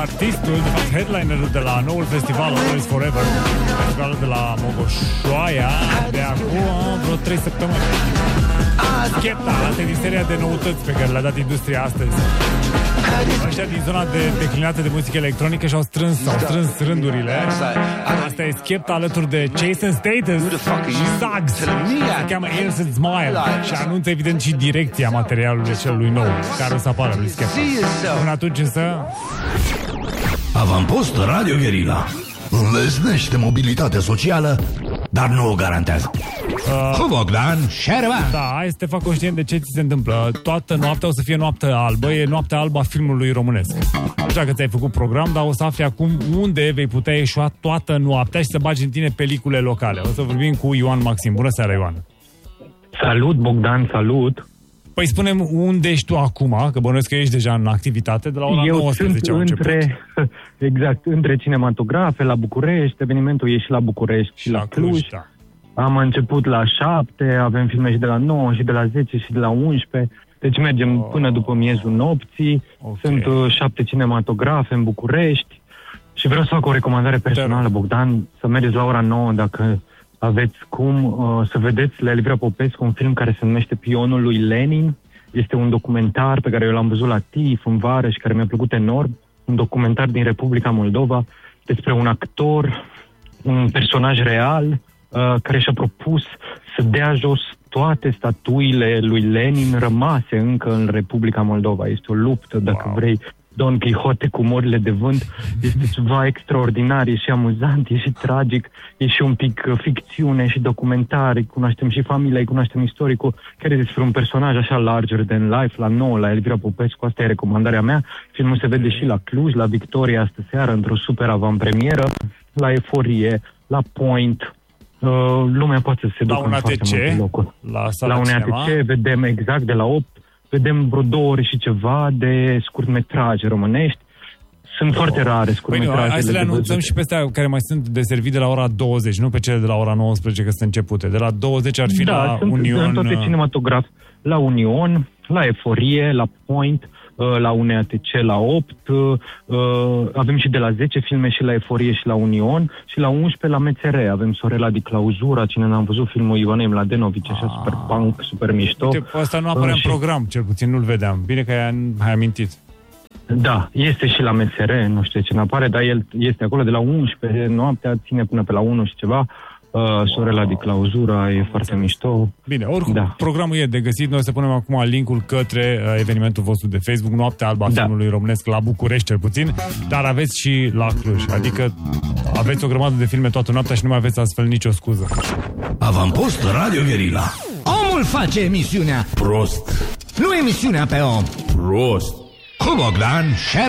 artistul, de fapt headlinerul de la noul festival Always Forever, festivalul de la Mogoșoaia, de acum vreo 3 săptămâni. Skepta, asta e din seria de noutăți pe care le-a dat industria astăzi. Ăștia din zona declinată de muzică electronică și-au strâns rândurile. Asta e Skepta alături de Jason Statham și Zags. Se cheamă Innocent Smile și anunță evident și direcția materialului celui nou care o să apară lui Skepta. Până atunci însă... Avampost Radio Guerilla înlesnește mobilitatea socială, dar nu o garantează. Cu Bogdan Șerban. Da, hai să te fac conștient de ce ți se întâmplă. Toată noaptea o să fie noapte albă. E noaptea albă a filmului românesc. Nu știu dacă ți-ai făcut program, dar o să afli acum unde vei putea ieșua toată noaptea și să bagi în tine pelicule locale. O să vorbim cu Ioan Maxim. Bună seara, Ioan. Salut, Bogdan, salut. Păi spune-mi unde ești tu acum, că bănuiesc că ești deja în activitate, de la ora 19 au început. Exact, între cinematografe, la București, evenimentul e și la București și la Cluj. Da. Am început la 7, avem filme și de la 9, și de la 10, și de la 11, deci mergem până după miezul nopții. Okay. Sunt 7 cinematografe în București și vreau să fac o recomandare personală, Bogdan, să mergeți la ora 9 dacă... aveți cum să vedeți la Elvira Popescu un film care se numește Pionul lui Lenin. Este un documentar pe care eu l-am văzut la TIFF în vară și care mi-a plăcut enorm. Un documentar din Republica Moldova despre un actor, un personaj real care și-a propus să dea jos toate statuile lui Lenin rămase încă în Republica Moldova. Este o luptă, dacă vrei, Don Quixote cu morile de vânt. Este ceva extraordinar, e și amuzant, e și tragic, e și un pic ficțiune și documentar, cunoaștem și familia, cunoaștem istoricul, chiar e despre un personaj așa larger than life, la 9, la Elvira Popescu, asta e recomandarea mea. Filmul se vede și la Cluj, la Victoria astă seară, într-o super avantpremieră, la Eforie, la Point. Lumea poate să se ducă în foarte multe locuri. La un ATC, vedem exact de la 8, vedem vreo 2 ore și ceva de scurtmetraje românești. Sunt foarte rare scurtmetrajele. Hai să le anunțăm și pe astea care mai sunt de servit de la ora 20, nu pe cele de la ora 19 că sunt începute. De la 20 ar fi la Union. Sunt toate cinematografi. La Union, la Eforie, la Point, la UNATC la 8, avem și de la 10 filme și la Eforie și la Union, și la 11 la MCR avem Sorela di Clauzura, cine n-am văzut filmul Ioanei Mladenovici, așa super punk, super mișto. Uite, ăsta nu apărea în program, cel puțin nu-l vedeam. Bine că ai amintit. Da, este și la MCR, nu știu ce n-apare, dar el este acolo de la 11 noaptea, ține până pe la 1 și ceva. Sorela di Clauzura e foarte mișto. Bine, oricum, programul e de găsit. Noi o să punem acum linkul către evenimentul vostru de Facebook, Noaptea Albă a filmului românesc la București, cel puțin, dar aveți și la Cluj. Adică aveți o grămadă de filme toată noaptea și nu mai aveți astfel nicio scuză. Avampost Radio Guerilla. Omul face emisiunea. Prost. Nu emisiunea pe om. Prost. Cu Bogdan